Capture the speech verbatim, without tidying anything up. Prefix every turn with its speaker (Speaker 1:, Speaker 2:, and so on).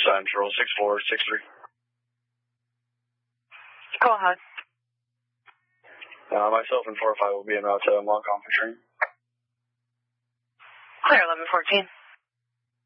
Speaker 1: Central six four six three.
Speaker 2: Go ahead.
Speaker 1: Uh, myself and four five will be en route to Montcalm for training.
Speaker 2: Clear eleven fourteen.